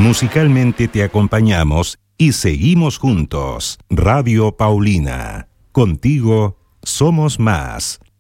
Musicalmente te acompañamos y seguimos juntos. Radio Paulina. Contigo somos más.